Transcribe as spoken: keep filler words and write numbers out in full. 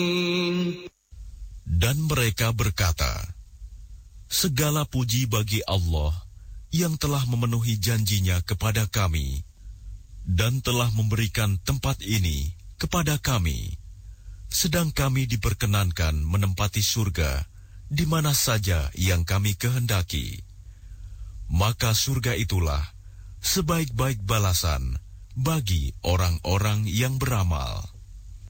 Dan mereka berkata, segala puji bagi Allah yang telah memenuhi janjinya kepada kami dan telah memberikan tempat ini kepada kami, sedang kami diperkenankan menempati surga di mana saja yang kami kehendaki. Maka surga itulah sebaik-baik balasan bagi orang-orang yang beramal.